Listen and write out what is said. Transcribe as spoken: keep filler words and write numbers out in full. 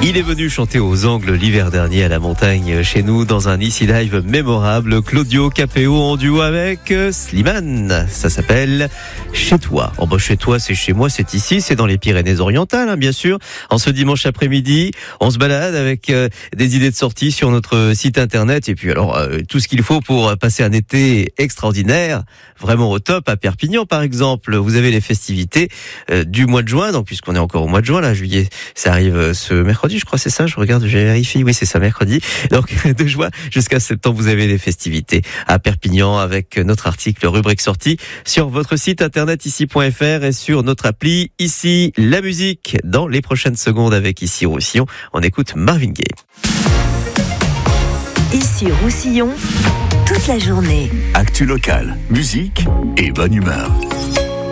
Il est venu chanter aux Angles l'hiver dernier à la montagne chez nous dans un Ici Live mémorable. Claudio Capéo en duo avec Slimane. Ça s'appelle Chez toi. Oh bah chez toi, c'est chez moi, c'est ici, c'est dans les Pyrénées-Orientales, hein, bien sûr. En ce dimanche après-midi, on se balade avec euh, des idées de sortie sur notre site internet et puis alors euh, tout ce qu'il faut pour passer un été extraordinaire, vraiment au top à Perpignan par exemple. Vous avez les festivités euh, du mois de juin, donc puisqu'on est encore au mois de juin, là, juillet, ça arrive euh, ce mercredi. Je crois c'est ça, je regarde, je vérifie. Oui, c'est ça, mercredi. Donc, de juin jusqu'à septembre, vous avez les festivités à Perpignan avec notre article rubrique sortie sur votre site internet ici point f r et sur notre appli Ici la musique. Dans les prochaines secondes avec Ici Roussillon, on écoute Marvin Gaye. Ici Roussillon, toute la journée. Actu local, musique et bonne humeur.